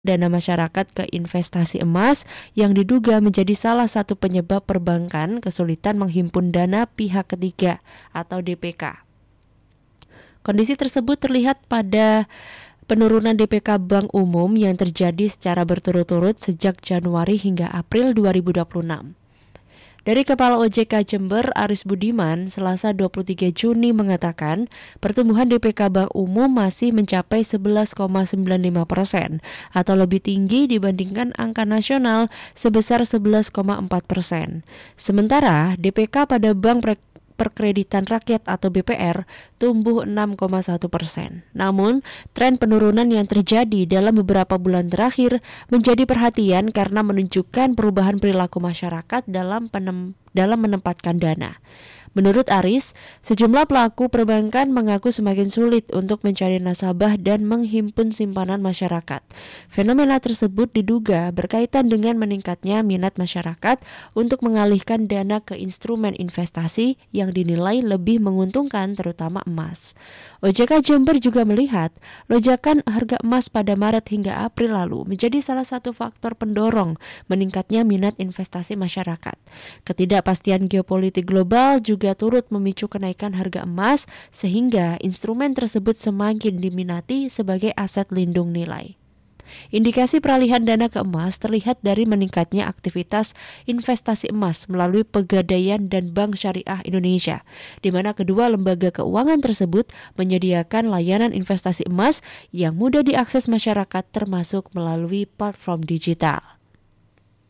dana masyarakat ke investasi emas yang diduga menjadi salah satu penyebab perbankan kesulitan menghimpun dana pihak ketiga atau DPK. Kondisi tersebut terlihat pada penurunan DPK Bank Umum yang terjadi secara berturut-turut sejak Januari hingga April 2026. Dari Kepala OJK Jember, Aris Budiman, Selasa 23 Juni mengatakan pertumbuhan DPK Bank Umum masih mencapai 11,95% atau lebih tinggi dibandingkan angka nasional sebesar 11,4%. Sementara DPK pada Bank Perkreditan Rakyat atau BPR tumbuh 6,1%. Namun, tren penurunan yang terjadi dalam beberapa bulan terakhir menjadi perhatian karena menunjukkan perubahan perilaku masyarakat dalam menempatkan dana. Menurut Aris, sejumlah pelaku perbankan mengaku semakin sulit untuk mencari nasabah dan menghimpun simpanan masyarakat. Fenomena tersebut diduga berkaitan dengan meningkatnya minat masyarakat untuk mengalihkan dana ke instrumen investasi yang dinilai lebih menguntungkan, terutama emas. OJK Jember juga melihat lonjakan harga emas pada Maret hingga April lalu menjadi salah satu faktor pendorong meningkatnya minat investasi masyarakat. Ketidakpastian geopolitik global juga turut memicu kenaikan harga emas sehingga instrumen tersebut semakin diminati sebagai aset lindung nilai. Indikasi peralihan dana ke emas terlihat dari meningkatnya aktivitas investasi emas melalui Pegadaian dan Bank Syariah Indonesia, di mana kedua lembaga keuangan tersebut menyediakan layanan investasi emas yang mudah diakses masyarakat termasuk melalui platform digital.